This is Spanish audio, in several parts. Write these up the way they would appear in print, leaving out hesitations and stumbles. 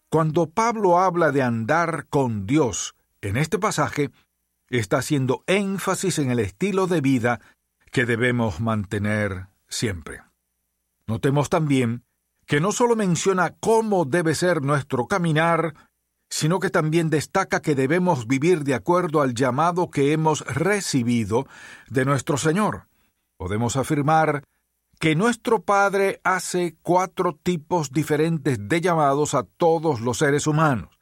Cuando Pablo habla de andar con Dios en este pasaje, está haciendo énfasis en el estilo de vida que debemos mantener siempre. Notemos también que no solo menciona cómo debe ser nuestro caminar, sino que también destaca que debemos vivir de acuerdo al llamado que hemos recibido de nuestro Señor. Podemos afirmar que nuestro Padre hace 4 tipos diferentes de llamados a todos los seres humanos.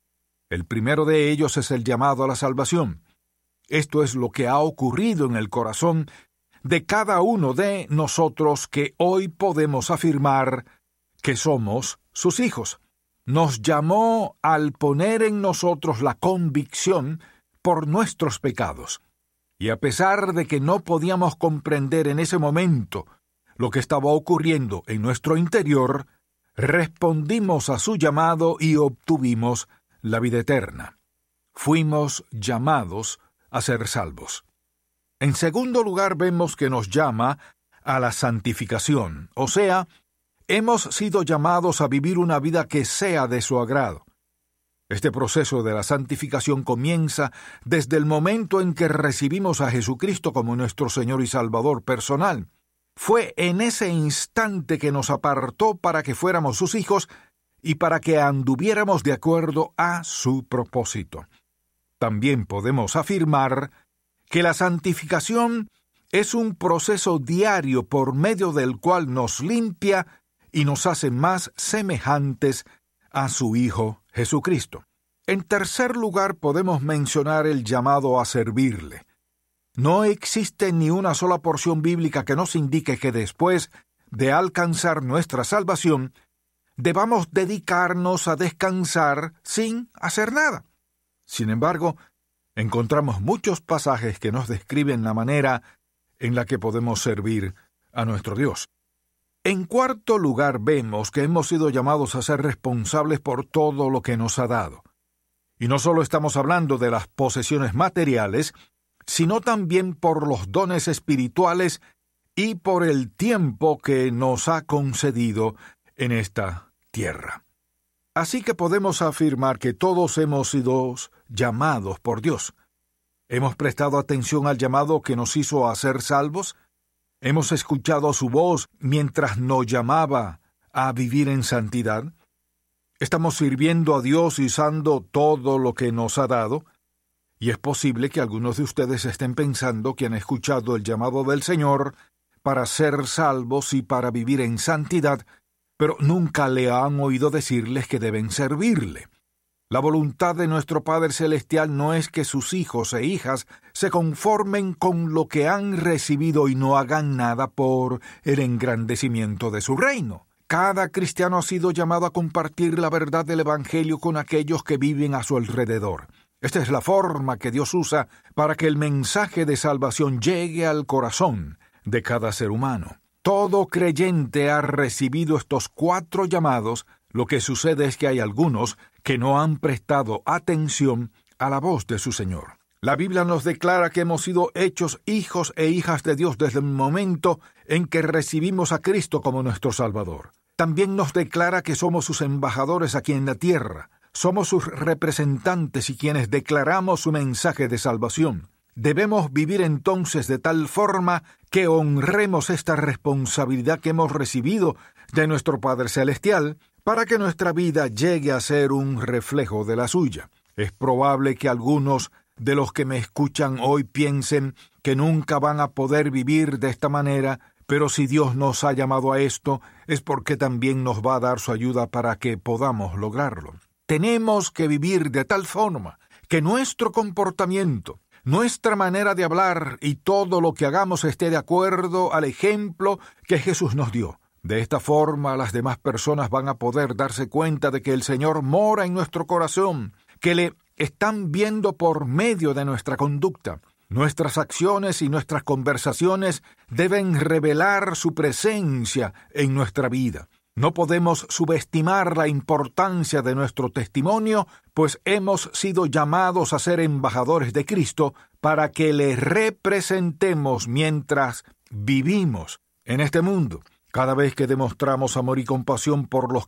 El primero de ellos es el llamado a la salvación. Esto es lo que ha ocurrido en el corazón de cada uno de nosotros que hoy podemos afirmar que somos sus hijos. Nos llamó al poner en nosotros la convicción por nuestros pecados. Y a pesar de que no podíamos comprender en ese momento lo que estaba ocurriendo en nuestro interior, respondimos a su llamado y obtuvimos la vida eterna. Fuimos llamados a ser salvos. En segundo lugar, vemos que nos llama a la santificación, o sea, hemos sido llamados a vivir una vida que sea de su agrado. Este proceso de la santificación comienza desde el momento en que recibimos a Jesucristo como nuestro Señor y Salvador personal. Fue en ese instante que nos apartó para que fuéramos sus hijos y para que anduviéramos de acuerdo a su propósito. También podemos afirmar que la santificación es un proceso diario por medio del cual nos limpia y nos hace más semejantes a su Hijo Jesucristo. En tercer lugar, podemos mencionar el llamado a servirle. No existe ni una sola porción bíblica que nos indique que después de alcanzar nuestra salvación, debamos dedicarnos a descansar sin hacer nada. Sin embargo, encontramos muchos pasajes que nos describen la manera en la que podemos servir a nuestro Dios. En cuarto lugar, vemos que hemos sido llamados a ser responsables por todo lo que nos ha dado. Y no solo estamos hablando de las posesiones materiales, sino también por los dones espirituales y por el tiempo que nos ha concedido en esta tierra. Así que podemos afirmar que todos hemos sido llamados por Dios. ¿Hemos prestado atención al llamado que nos hizo a ser salvos? ¿Hemos escuchado su voz mientras nos llamaba a vivir en santidad? ¿Estamos sirviendo a Dios y usando todo lo que nos ha dado? Y es posible que algunos de ustedes estén pensando que han escuchado el llamado del Señor para ser salvos y para vivir en santidad, pero nunca le han oído decirles que deben servirle. La voluntad de nuestro Padre Celestial no es que sus hijos e hijas se conformen con lo que han recibido y no hagan nada por el engrandecimiento de su reino. Cada cristiano ha sido llamado a compartir la verdad del Evangelio con aquellos que viven a su alrededor. Esta es la forma que Dios usa para que el mensaje de salvación llegue al corazón de cada ser humano. Todo creyente ha recibido estos 4 llamados. Lo que sucede es que hay algunos que no han prestado atención a la voz de su Señor. La Biblia nos declara que hemos sido hechos hijos e hijas de Dios desde el momento en que recibimos a Cristo como nuestro Salvador. También nos declara que somos sus embajadores aquí en la tierra. Somos sus representantes y quienes declaramos su mensaje de salvación. Debemos vivir entonces de tal forma que honremos esta responsabilidad que hemos recibido de nuestro Padre Celestial para que nuestra vida llegue a ser un reflejo de la suya. Es probable que algunos de los que me escuchan hoy piensen que nunca van a poder vivir de esta manera, pero si Dios nos ha llamado a esto, es porque también nos va a dar su ayuda para que podamos lograrlo. Tenemos que vivir de tal forma que nuestro comportamiento, nuestra manera de hablar y todo lo que hagamos esté de acuerdo al ejemplo que Jesús nos dio. De esta forma, las demás personas van a poder darse cuenta de que el Señor mora en nuestro corazón, que le están viendo por medio de nuestra conducta. Nuestras acciones y nuestras conversaciones deben revelar su presencia en nuestra vida. No podemos subestimar la importancia de nuestro testimonio, pues hemos sido llamados a ser embajadores de Cristo para que le representemos mientras vivimos en este mundo. Cada vez que demostramos amor y compasión por los